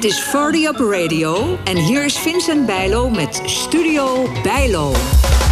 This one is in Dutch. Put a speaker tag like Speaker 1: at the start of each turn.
Speaker 1: Dit is 40 Up Radio en hier is Vincent Bijlo met Studio Bijlo.